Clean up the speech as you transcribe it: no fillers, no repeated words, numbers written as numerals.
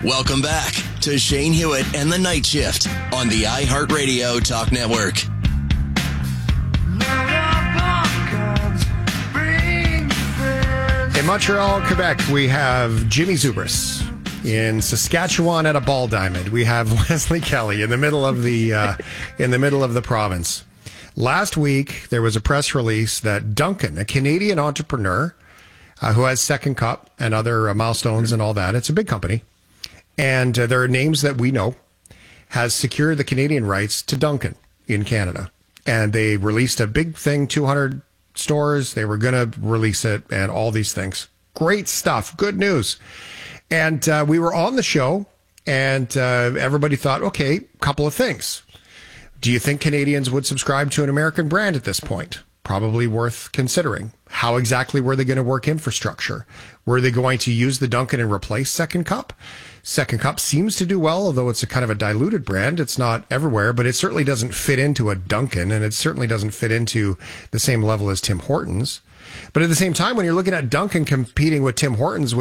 Welcome back to Shane Hewitt and the Night Shift on the iHeartRadio Talk Network. In Montreal, Quebec, we have Jimmy Zubris. In Saskatchewan at a ball diamond, we have Leslie Kelly in the middle of the province. Last week, there was a press release that Dunkin', a Canadian entrepreneur who has Second Cup and other milestones and all that, it's a big company, and there are names that we know, has secured the Canadian rights to Dunkin' in Canada. And they released a big thing, 200 stores. They were going to release it and all these things. Great stuff. Good news. And we were on the show, and everybody thought, okay, couple of things. Do you think Canadians would subscribe to an American brand at this point? Probably worth considering. How exactly were they going to work infrastructure? Were they going to use the Dunkin' and replace Second Cup? Second Cup seems to do well, although it's a kind of a diluted brand. It's not everywhere, but it certainly doesn't fit into a Dunkin', and it certainly doesn't fit into the same level as Tim Hortons. But at the same time, when you're looking at Dunkin' competing with Tim Hortons,